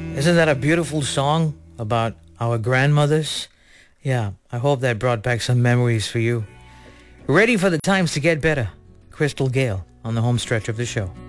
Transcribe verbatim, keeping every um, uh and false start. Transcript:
Isn't that a beautiful song about our grandmothers? Yeah, I hope that brought back some memories for you. Ready for the times to get better. Crystal Gale on the home stretch of the show.